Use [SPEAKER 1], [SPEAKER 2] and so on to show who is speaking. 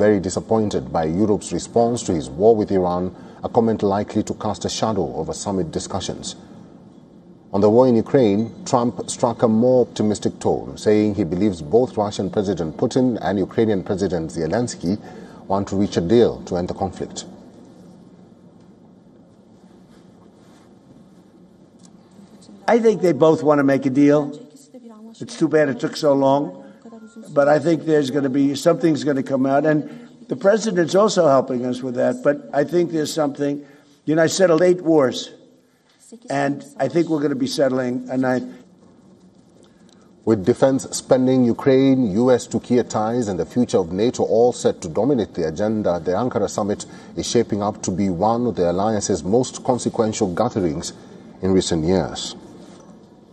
[SPEAKER 1] very disappointed by Europe's response to his war with Iran, a comment likely to cast a shadow over summit discussions. On the war in Ukraine, Trump struck a more optimistic tone, saying he believes both Russian President Putin and Ukrainian President Zelensky want to reach a deal to end the conflict.
[SPEAKER 2] I think they both want to make a deal. It's too bad it took so long, but I think there's going to be something's going to come out, and the president's also helping us with that. But I think there's something. You know, I settled 8 wars, and I think we're going to be settling a 9th.
[SPEAKER 1] With defense spending, Ukraine, US-Turkey ties, and the future of NATO all set to dominate the agenda, the Ankara summit is shaping up to be one of the alliance's most consequential gatherings in recent years.